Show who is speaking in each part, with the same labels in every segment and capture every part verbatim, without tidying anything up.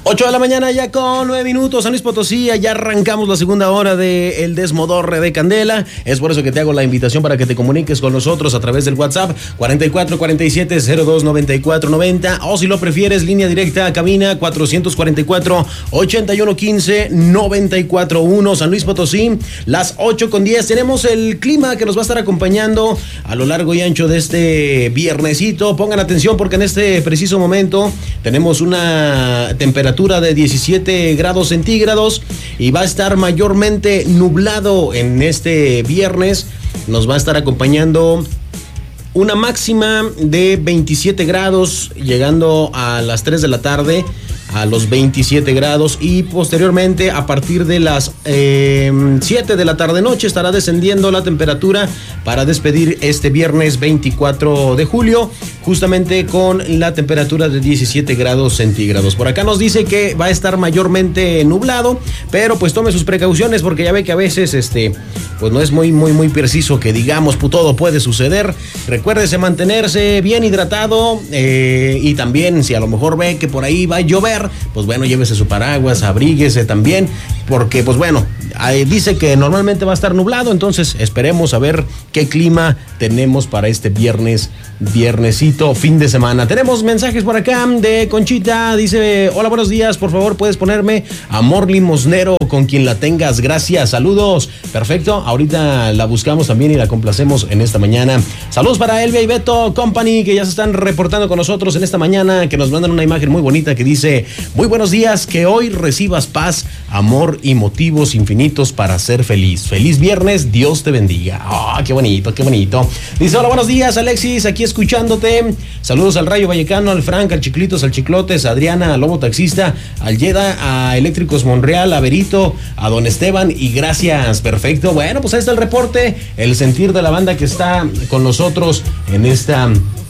Speaker 1: ocho de la mañana ya con nueve minutos, San Luis Potosí, ya arrancamos la segunda hora de El Desmodorre de Candela. Es por eso que te hago la invitación para que te comuniques con nosotros a través del WhatsApp cuarenta y cuatro cuarenta y siete cero dos noventa y cuatro noventa, o si lo prefieres, línea directa a cabina cuatrocientos cuarenta y cuatro ochenta y uno quince noventa y cuatro uno, San Luis Potosí, las ocho con diez. Tenemos el clima que nos va a estar acompañando a lo largo y ancho de este viernesito. Pongan atención porque en este preciso momento tenemos una temperatura de diecisiete grados centígrados y va a estar mayormente nublado en este viernes. Nos va a estar acompañando una máxima de veintisiete grados, llegando a las tres de la tarde a los veintisiete grados, y posteriormente a partir de las eh, siete de la tarde noche estará descendiendo la temperatura para despedir este viernes veinticuatro de julio, justamente con la temperatura de diecisiete grados centígrados. Por acá nos dice que va a estar mayormente nublado, pero pues tome sus precauciones porque ya ve que a veces este pues no es muy muy muy preciso que digamos, pues todo puede suceder. Recuérdese mantenerse bien hidratado, eh, y también si a lo mejor ve que por ahí va a llover, pues bueno, llévese su paraguas, abríguese también, porque pues bueno, dice que normalmente va a estar nublado, entonces esperemos a ver qué clima tenemos para este viernes, viernesito, fin de semana. Tenemos mensajes por acá de Conchita, dice: hola, buenos días, por favor puedes ponerme Amor Limosnero con quien la tengas, gracias, saludos. Perfecto, ahorita la buscamos también y la complacemos en esta mañana. Saludos para Elvia y Beto Company, que ya se están reportando con nosotros en esta mañana, que nos mandan una imagen muy bonita que dice: muy buenos días, que hoy recibas paz, amor y motivos infinitos para ser feliz. Feliz viernes, Dios te bendiga. Ah, oh, qué bonito, qué bonito. Dice: hola, buenos días, Alexis, aquí escuchándote. Saludos al Rayo Vallecano, al Frank, al Chiclitos, al Chiclotes, a Adriana, al Lobo Taxista, al Yeda, a Eléctricos Monreal, a Berito, a Don Esteban, y gracias. Perfecto. Bueno, pues ahí está el reporte, el sentir de la banda que está con nosotros en esta,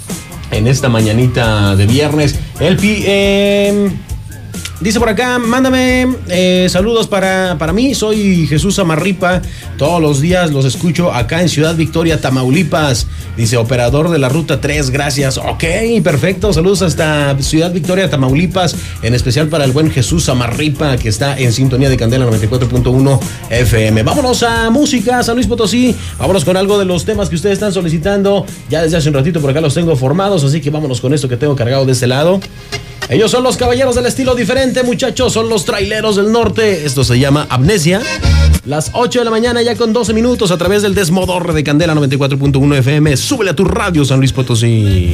Speaker 1: en esta mañanita de viernes. El Pi, eh, dice por acá: mándame eh, saludos para, para mí, soy Jesús Amarripa, todos los días los escucho acá en Ciudad Victoria, Tamaulipas. Dice: operador de la ruta tres, gracias. Ok, perfecto, saludos hasta Ciudad Victoria, Tamaulipas, en especial para el buen Jesús Amarripa, que está en sintonía de Candela noventa y cuatro punto uno F M. Vámonos a música, San Luis Potosí, vámonos con algo de los temas que ustedes están solicitando, ya desde hace un ratito por acá los tengo formados, así que vámonos con esto que tengo cargado de este lado. Ellos son los caballeros del estilo diferente, muchachos, son los traileros del norte. Esto se llama Amnesia. Las ocho de la mañana ya con doce minutos a través del Desmodorre de Candela noventa y cuatro punto uno F M. Súbele a tu radio, San Luis Potosí.